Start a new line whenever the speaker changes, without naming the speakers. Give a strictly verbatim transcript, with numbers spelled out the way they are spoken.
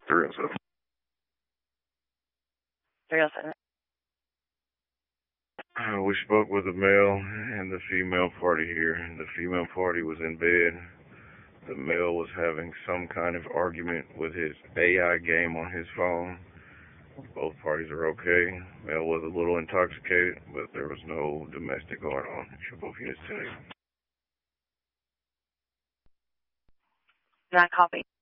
three oh seven.
three oh seven.
Uh, we spoke with the male and the female party here. The female party was in bed. The male was having some kind of argument with his A I game on his phone. Both parties are okay. Male was a little intoxicated, but there was no domestic going on. Should both units tell you.
Not copy.